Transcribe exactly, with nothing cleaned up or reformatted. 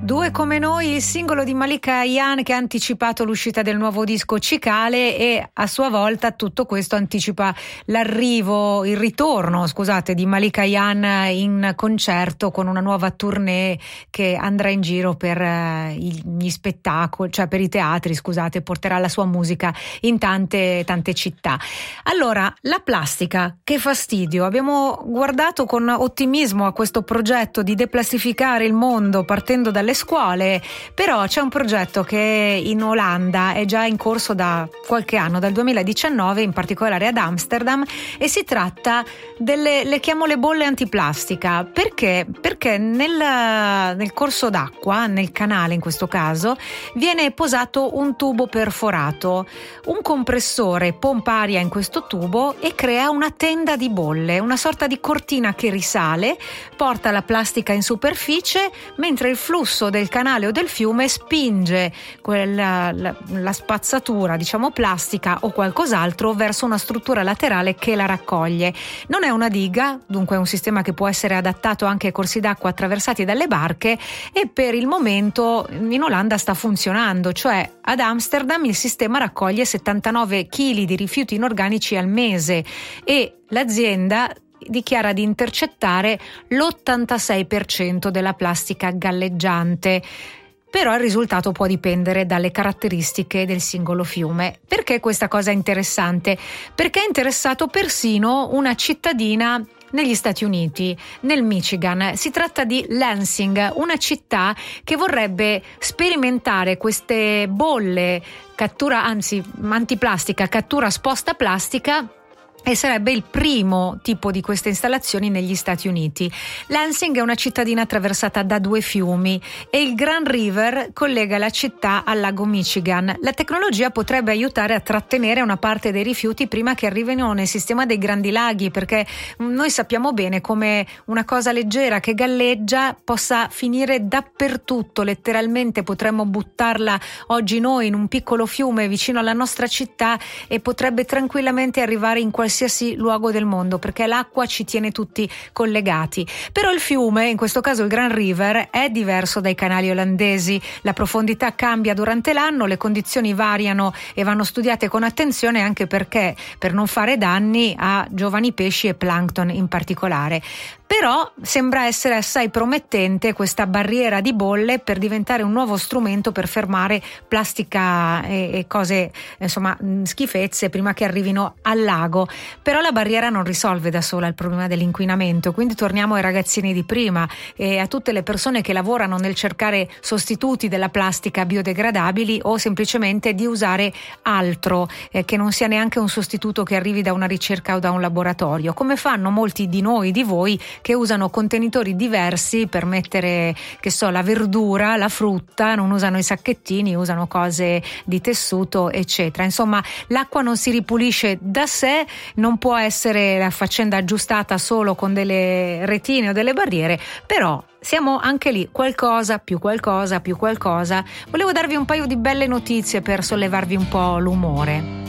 Due come noi, il singolo di Malika Ayane che ha anticipato l'uscita del nuovo disco Cicale, e a sua volta tutto questo anticipa l'arrivo, il ritorno, scusate, di Malika Ayane in concerto con una nuova tournée che andrà in giro per uh, gli spettacoli, cioè per i teatri, scusate, porterà la sua musica in tante tante città. Allora, la plastica, che fastidio. Abbiamo guardato con ottimismo a questo progetto di deplastificare il mondo partendo dalle scuole, però c'è un progetto che in Olanda è già in corso da qualche anno, dal duemiladiciannove, in particolare ad Amsterdam, e si tratta delle, le chiamo le bolle antiplastica. Perché? Perché nel, nel corso d'acqua, nel canale in questo caso, viene posato un tubo perforato, un compressore pompa aria in questo tubo e crea una tenda di bolle, una sorta di cortina che risale, porta la plastica in superficie, mentre il flusso del canale o del fiume spinge quella, la, la spazzatura, diciamo plastica o qualcos'altro, verso una struttura laterale che la raccoglie. Non è una diga, dunque è un sistema che può essere adattato anche ai corsi d'acqua attraversati dalle barche, e per il momento in Olanda sta funzionando, cioè ad Amsterdam il sistema raccoglie settantanove chili di rifiuti inorganici al mese e l'azienda dichiara di intercettare l'ottantasei per cento della plastica galleggiante. Però il risultato può dipendere dalle caratteristiche del singolo fiume. Perché questa cosa è interessante? Perché è interessato persino una cittadina negli Stati Uniti, nel Michigan. Si tratta di Lansing, una città che vorrebbe sperimentare queste bolle cattura, anzi antiplastica, cattura sposta plastica, e sarebbe il primo tipo di queste installazioni negli Stati Uniti. Lansing è una cittadina attraversata da due fiumi e il Grand River collega la città al lago Michigan. La tecnologia potrebbe aiutare a trattenere una parte dei rifiuti prima che arrivino nel sistema dei grandi laghi, perché noi sappiamo bene come una cosa leggera che galleggia possa finire dappertutto. Letteralmente potremmo buttarla oggi noi in un piccolo fiume vicino alla nostra città e potrebbe tranquillamente arrivare in qualsiasi luogo del mondo, perché l'acqua ci tiene tutti collegati. Però il fiume, in questo caso il Grand River, è diverso dai canali olandesi. La profondità cambia durante l'anno, le condizioni variano e vanno studiate con attenzione, anche perché per non fare danni a giovani pesci e plankton in particolare. Però sembra essere assai promettente questa barriera di bolle per diventare un nuovo strumento per fermare plastica e, e cose, insomma, schifezze prima che arrivino al lago. Però la barriera non risolve da sola il problema dell'inquinamento, quindi torniamo ai ragazzini di prima e a tutte le persone che lavorano nel cercare sostituti della plastica biodegradabili, o semplicemente di usare altro eh, che non sia neanche un sostituto che arrivi da una ricerca o da un laboratorio, come fanno molti di noi, di voi, che usano contenitori diversi per mettere, che so, la verdura, la frutta, non usano i sacchettini, usano cose di tessuto, eccetera. Insomma, l'acqua non si ripulisce da sé, non può essere la faccenda aggiustata solo con delle retine o delle barriere, però siamo anche lì, qualcosa, più qualcosa, più qualcosa. Volevo darvi un paio di belle notizie per sollevarvi un po' l'umore.